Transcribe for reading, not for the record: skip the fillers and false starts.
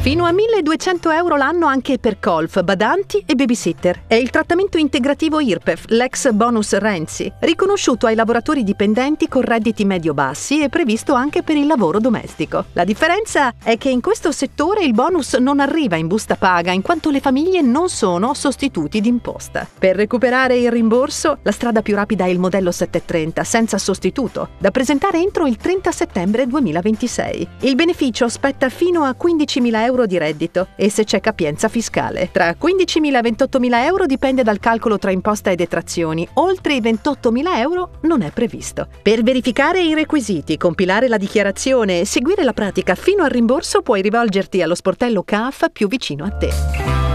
Fino a 1.200 euro l'anno anche per colf, badanti e babysitter. È il trattamento integrativo IRPEF, l'ex bonus Renzi, riconosciuto ai lavoratori dipendenti con redditi medio-bassi e previsto anche per il lavoro domestico. La differenza è che in questo settore il bonus non arriva in busta paga, in quanto le famiglie non sono sostituti d'imposta. Per recuperare il rimborso, la strada più rapida è il modello 730, senza sostituto, da presentare entro il 30 settembre 2026. Il beneficio spetta fino a 15.000 euro di reddito e se c'è capienza fiscale. Tra 15.000 e 28.000 euro dipende dal calcolo tra imposta e detrazioni. Oltre i 28.000 euro non è previsto. Per verificare i requisiti, compilare la dichiarazione e seguire la pratica fino al rimborso puoi rivolgerti allo sportello CAF più vicino a te.